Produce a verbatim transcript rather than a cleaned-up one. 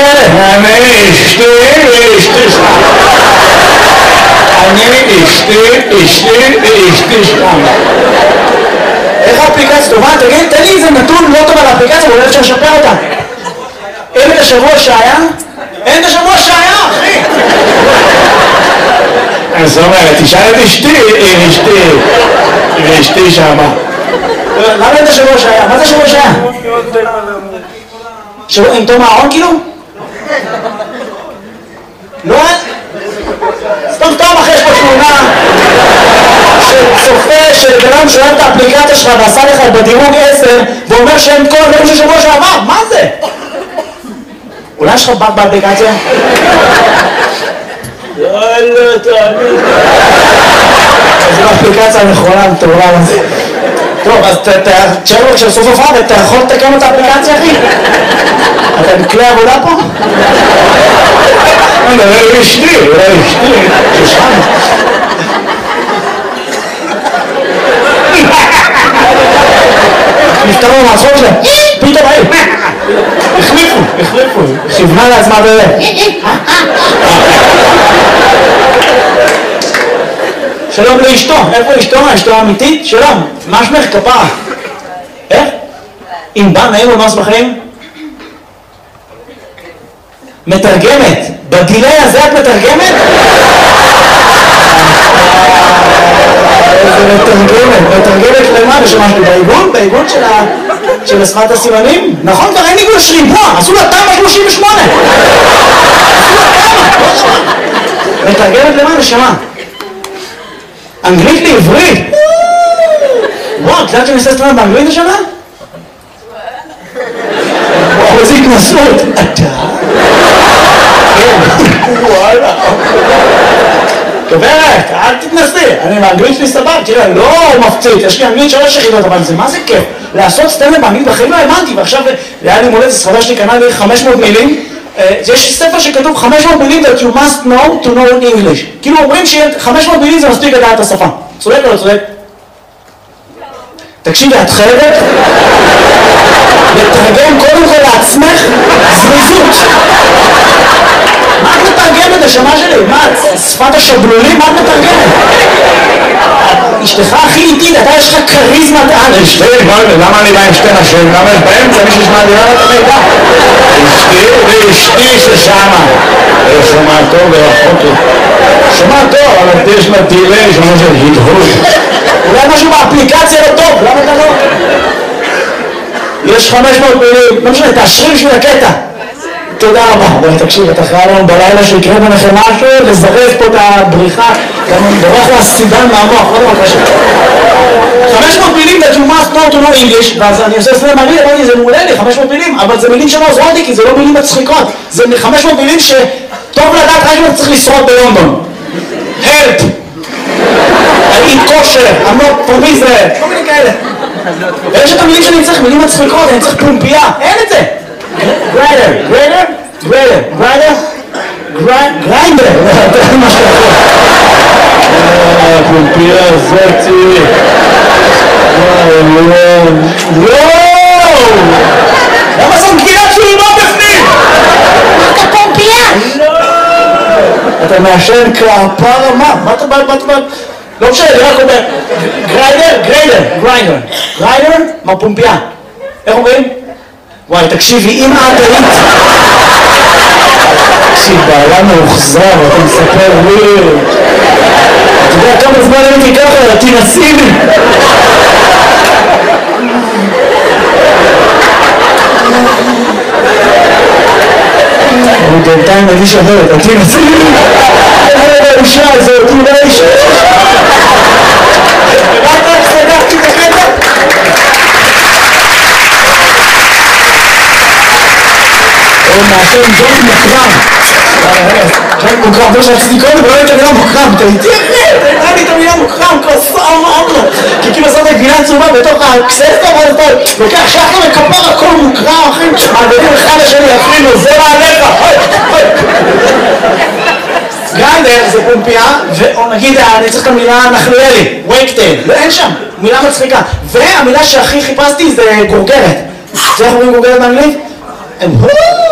האלה? אני אשתי ואשתי שם. אני אשתי, אשתי ואשתי שם. איך האפליקציה טובה? תגיד, תן לי איזה נתון לא טוב על האפליקציה, ואולי אפשר לשפר אותה. אין את השבוע שהיה? אין את השבוע שהיה, אחי! אז זאת אומרת, תשאל את אשתי, אשתי, ואשתי שמה. למה אין את השבוע שהיה? מה זה השבוע שהיה? שבוע עם תום הארון כאילו? לא היה? סתם תום אחרי יש פה תמונה שצופה שבנם שואל את האפליקציה שלך ועשה לך בדירוג עשר ואומר שאין כל דברים של שבוע שעבר, מה זה? אולי יש לך בת באפליקציה? יאללה, תאמין. זו האפליקציה הנכונה, תאורה לזה. טוב, אז תשאר לו כשסוף הופעה ואתה יכול לתקן את האפליקציה, אחי? אתה בכלי עבודה פה? אולי אשתי, אולי אשתי, שושן. נפתרו מהצחוק שלהם, פתאום היו. החליפו, החליפו. כיוונה לעצמה בזה. שלום לאשתו, איפה אשתו? אשתו האמיתית? שלום, מה שמך כפרה? איך? אם בא נעים ומס בחיים? מתרגמת, בדילי הזה את מתרגמת? איזה מתרגמת, מתרגמת למה? לשמשתי בעיגון? בעיגון של השפת הסימנים? נכון, כבר אין עיגון שריבוע, עשו לה תמ"א שלושים ושמונה. עשו לה תמ"א, מתרגמת למה? נשמה. אנגלית לעברית? וואו, את יודעת שאני עושה סטרנה באנגלית השנה? וואו, איזה התנסות. אתה? וואלה. גברת, אל תתנסי. אני באנגלית שלי סבב, תראה, לא מפציץ. יש לי אנגלית שלוש יחידות, אבל זה מה זה כיף? לעשות סטרנה באנגלית בחיים לא האמנתי, ועכשיו היה לי מולדת, ספרדה שלי קנה לי חמש מאות מילים. יש ספר שכתוב חמש מאות מילים that you must know to know English. כאילו אומרים ש-חמש מאות מילים זה מספיק לדעת את השפה. צודק או לא צודק? תקשיבי, את חייבת לתרגם קודם כל לעצמך זריזות. מה את מתרגמת, השמה שלי? מה, שפת השבלולים? מה את מתרגמת? אשתך הכי איטית, אתה יש לך כריזמת על. אשתי, למה אני בא עם שתי נשים? למה יש באמצע מישהו שמעדירה את המידע? אשתי ואשתי ששמה. שומע טוב ורחוק לי. שומע טוב, אבל יש לה דילי, שומע של הדהוד. אולי משהו באפליקציה לא טוב, למה אתה לא? יש חמש מאות מילים, לא משנה, תאשרי בשביל הקטע. תודה רבה. בואי תקשיב, אתה חייב לנו בלילה שיקרה ביניכם משהו, לזרז פה את הבריחה, גם בורח לה סידן מהמוח, לא דבר קשה. חמש מאות מילים that you must know to know English, ואז אני עושה סלם מעניין, אמרתי, זה מעולה לי, חמש מאות מילים, אבל זה מילים שלא עוזרות לי, כי זה לא מילים מצחיקות. זה חמש מאות מילים שטוב לדעת רק אם אתה צריך לשרוד בלונדון. help! I eat kosher, I'm not from Israel, כל מיני כאלה. ויש את המילים שאני צריך, מילים מצחיקות, אני צריך פומפייה, אין את זה. גריידר, גריידר, גריידר, גריידר, גריינדר, זה מה שאתה יכול. פומפייה זאתי. וואו, וואו, וואו! למה זו גבינת שולמה בפנים? אתה פומפייה? לא! אתה מעשן כפרה מה? מה אתה בא, מה אתה בא? לא משנה, אני רק אומר, גריידר, גריידר, גריינדר, גריידר, מה פומפייה? איך אומרים? וואי, תקשיבי, אם את היית... תקשיב, בעלה מאוחזר, אתה מספר לי... אתה יודע כמה זמן הייתי ככה, תנסי לי! אני בינתיים מגיש אחרת, תנסי לי! איזה האישה הזאת, אולי האישה... רק רק סגרתי בקטע? הוא מעשן ג'ון מוקרם. ג'ון מוקרם, זה שרציתי קודם, ולא הייתה מילה מוקרם. אתה איתי אחרי, אתה הייתה לי את המילה מוקרם, כוסה אמרנו. כי כאילו עושה את הגבינה צהובה בתוך הקססטה, ואז אתה לוקח שחר וכפר הכל מוקרם, אחי. מעבירים אחד לשני, אפילו, זה מעליך. גריידר זה פומפייה, או נגיד, אני צריך את המילה נחליאלי, וייקטייל, לא, אין שם, מילה מצחיקה. והמילה שהכי חיפשתי זה גורגרת. זה איך אומרים גורגרת באנגלית?